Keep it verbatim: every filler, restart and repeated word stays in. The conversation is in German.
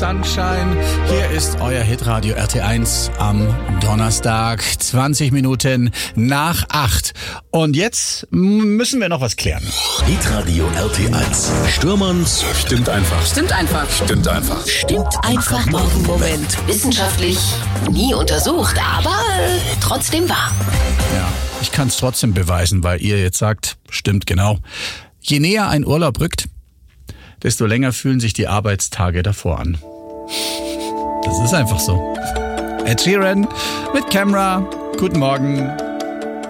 Sunshine. Hier ist euer Hitradio R T eins am Donnerstag, zwanzig Minuten nach acht. Und jetzt müssen wir noch was klären. Hitradio R T eins. Stürmerns stimmt einfach. Stimmt einfach. Stimmt einfach. Stimmt einfach. Morgenmoment. Wissenschaftlich nie untersucht, aber trotzdem wahr. Ja, ich kann es trotzdem beweisen, weil ihr jetzt sagt, stimmt genau. Je näher ein Urlaub rückt, desto länger fühlen sich die Arbeitstage davor an. Das ist einfach so. Ed Sheeran mit Camera. Guten Morgen.